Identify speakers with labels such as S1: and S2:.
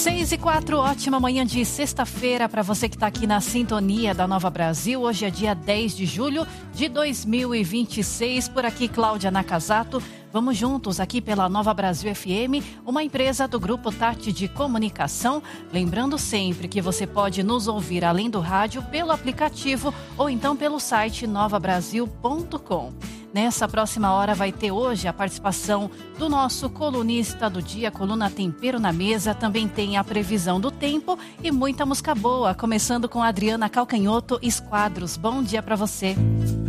S1: 6h04, ótima manhã de sexta-feira para você que está aqui na sintonia da Nova Brasil. Hoje é dia 10 de julho de 2026. Por aqui, Cláudia Nakazato. Vamos juntos aqui pela Nova Brasil FM, uma empresa do Grupo Tati de Comunicação. Lembrando sempre que você pode nos ouvir além do rádio pelo aplicativo ou então pelo site novabrasil.com. Nessa próxima hora vai ter hoje a participação do nosso colunista do dia, coluna Tempero na Mesa. Também tem a previsão do tempo e muita música boa, começando com a Adriana Calcanhoto, Esquadros. Bom dia para você.